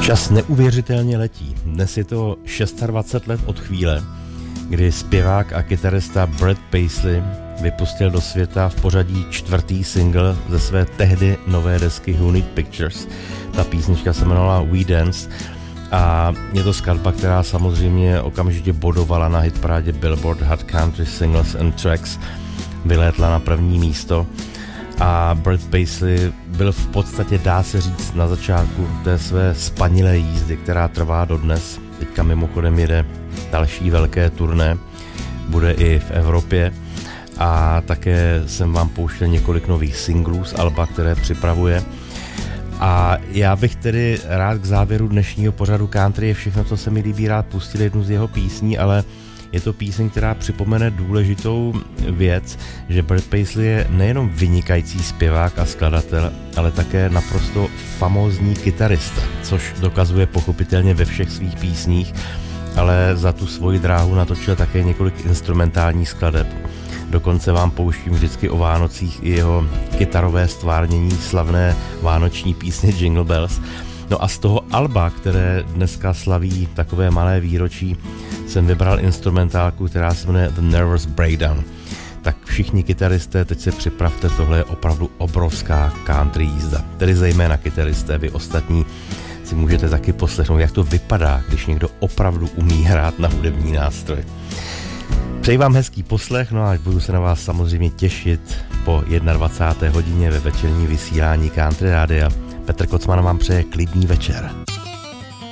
Čas neuvěřitelně letí. Dnes je to 26 let od chvíle, kdy zpěvák a kytarista Brad Paisley vypustil do světa v pořadí 4. single ze své tehdy nové desky Who Need Pictures. Ta písnička se jmenovala We Dance a je to skladba, která samozřejmě okamžitě bodovala na hitparádě Billboard Hot Country Singles and Tracks, vylétla na první místo a Brad Paisley byl v podstatě, dá se říct, na začátku té své spanilé jízdy, která trvá dodnes. Teďka mimochodem jede další velké turné, bude i v Evropě a také jsem vám pouštěl několik nových singlů z alba, které připravuje. A já bych tedy rád k závěru dnešního pořadu Country je všechno, co se mi líbí, rád pustil jednu z jeho písní, ale je to píseň, která připomene důležitou věc, že Brad Paisley je nejenom vynikající zpěvák a skladatel, ale také naprosto famózní kytarista, což dokazuje pochopitelně ve všech svých písních, ale za tu svoji dráhu natočil také několik instrumentálních skladeb. Dokonce vám pouštím vždycky o Vánocích i jeho kytarové stvárnění slavné vánoční písně Jingle Bells. No a z toho alba, které dneska slaví takové malé výročí, jsem vybral instrumentálku, která se jmenuje The Nervous Breakdown. Tak všichni kytaristé, teď se připravte, tohle je opravdu obrovská country jízda. Tedy zejména kytaristé, vy ostatní si můžete taky poslechnout, jak to vypadá, když někdo opravdu umí hrát na hudební nástroj. Přeji vám hezký poslech, no a budu se na vás samozřejmě těšit po 21. hodině ve večerní vysílání Country Rádia. Petr Kocman vám přeje klidný večer.